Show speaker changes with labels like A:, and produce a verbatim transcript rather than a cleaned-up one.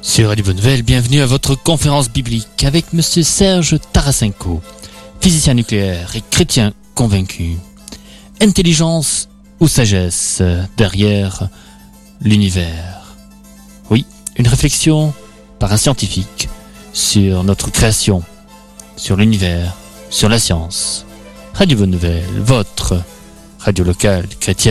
A: Sur Radio Bonne Nouvelle, bienvenue à votre conférence biblique avec Monsieur Serge Tarasenko, physicien nucléaire et chrétien convaincu. Intelligence ou sagesse derrière l'univers? Oui, une réflexion par un scientifique sur notre création, sur l'univers, sur la science. Radio Bonne Nouvelle, votre radio locale chrétienne.